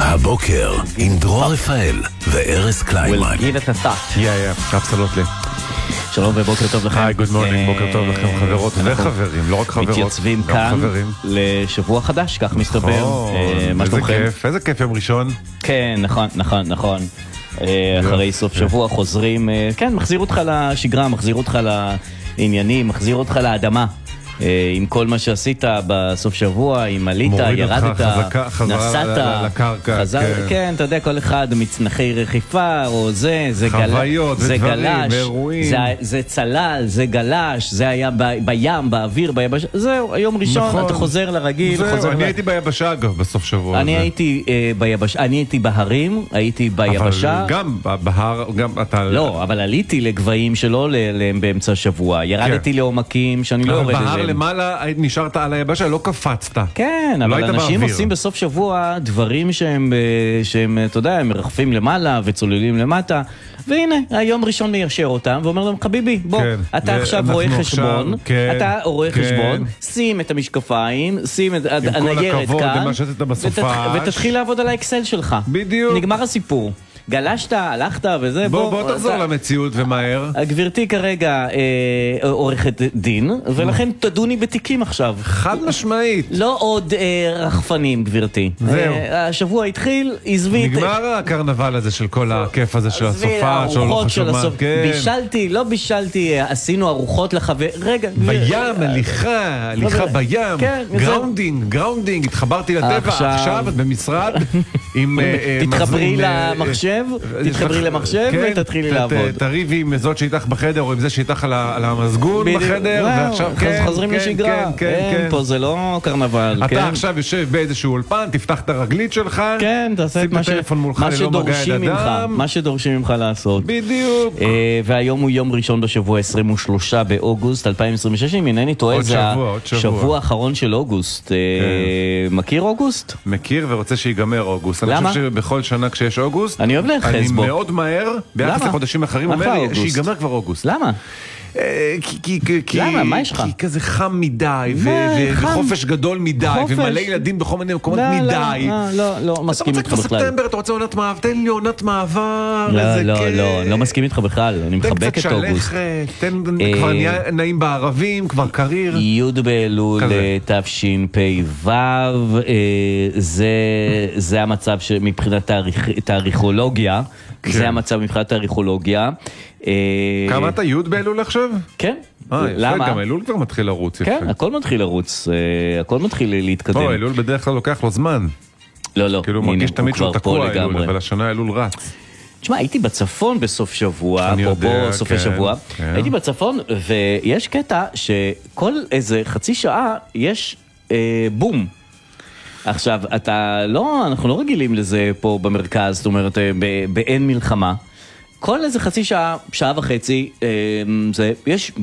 הבוקר עם דרור רפאל וארז קליינמן. We'll give it a start. Yeah, absolutely. שלום ובוקר טוב לכם. היי, good morning, בוקר טוב לכם חברות וחברים, לא רק חברות, מתייצבים כאן לשבוע חדש, כך מסתבר. איזה כיף יום ראשון. כן, נכון. אחרי סוף שבוע חוזרים, כן, מחזיר אותך לשגרה, מחזיר אותך לעניינים, מחזיר אותך לאדמה. עם כל מה שעשית בסוף שבוע, אם עלית, ירדת, נסעת, לקרקע, כן, אתה יודע, כל אחד מצנחי רחיפה, או זה חוויות, זה גלש, ואירועים. זה צלל, זה גלש, זה היה בים, באוויר, ביבשה, זהו, היום ראשון, אתה חוזר לרגיל. זהו, אני הייתי ביבשה אגב, בסוף שבוע. אני הייתי ביבשה, אני הייתי בהרים, הייתי ביבשה. אבל גם בהר, גם אתה... לא, אבל עליתי לגבהים שלא באמצע השבוע, ירדתי לעומקים שאני לא יורד אליהם. למעלה נשארת על היבשה, לא קפצת. כן, אבל אנשים עושים בסוף שבוע דברים שהם, אתה יודע, הם מרחפים למעלה וצוללים למטה, והנה, היום ראשון מיישר אותם, ואומר להם, חביבי, בוא, אתה עכשיו רואה חשבון, אתה רואה חשבון, שים את המשקפיים, שים את הניירת כאן, ותתחיל לעבוד על האקסל שלך. בדיוק. נגמר הסיפור. גלשת, הלכת וזה, בוא תחזור למציאות ומהר. גברתי כרגע עורכת דין, ולכן תדוני בתיקים עכשיו. חד משמעית. לא עוד רחפנים, גברתי. זהו. השבוע התחיל, עזבי... נגמר הקרנבל הזה של כל הכיף הזה של הסופה, שלא לא חשוב מה. בישלתי, לא בישלתי, עשינו ארוחות לחבר... רגע. בים, הליכה בים. גראונדינג, התחברתי לטבע. עכשיו את במשרד עם... תתחברי למחשב ותתחילי לעבוד. תריבי עם זאת שאיתך בחדר או עם זה שאיתך על המסגון בחדר, ועכשיו חוזרים לשגרה. פה זה לא קרנבל. אתה עכשיו יושב באיזשהו אולפן, תפתח את הרגלית שלך, תעשה את מה שדורשים ממך לעשות. בדיוק. והיום הוא יום ראשון בשבוע, 23 באוגוסט 2026, אם אינני טועה, זה השבוע האחרון של אוגוסט. מכיר אוגוסט? מכיר ורוצה שיגמר אוגוסט. אני חושב שבכל שנה כשיש אוגוסט, אני אוהב להיחס בו. אני מאוד מהר, ביחס לחודשים אחרים, אומר לי שיגמר כבר אוגוסט. למה? למה? מה יש לך? כי כזה חם מדי, וחופש גדול מדי, ומלא ילדים בכל מיני מקומות מדי. לא, מסכים איתך בכלל. אתה רוצה כבר ספטמבר, אתה רוצה עונת מעבר, תן לי עונת מעבר. לא מסכים איתך בכלל, אני מחבק את אוגוסט. תן כבר נעים בערבים, כבר קריר. י' באלול תשפ"ו, זה המצב מבחינת תאריכולוגיה, זה המצב מבחינת תאריכולוגיה. כמה אתה י' באלול עכשיו? כן. למה? גם אלול כבר מתחיל לרוץ. כן, הכל מתחיל לרוץ, הכל מתחיל להתקדם. אלול בדרך כלל לוקח לו זמן. לא, כאילו מרגיש תמיד שהוא תקוע אלול, אבל השנה אלול רץ. תשמע, הייתי בצפון בסוף שבוע, או סופי שבוע, הייתי בצפון, ויש קטע שכל איזה חצי שעה יש בום. עכשיו, אנחנו לא רגילים לזה פה במרכז, זאת אומרת, באין מלחמה. כל איזה חצי שעה, שעה וחצי, יש